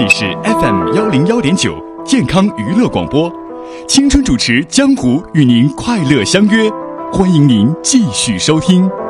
里是 FM101.9健康娱乐广播，青春主持江湖与您快乐相约，欢迎您继续收听。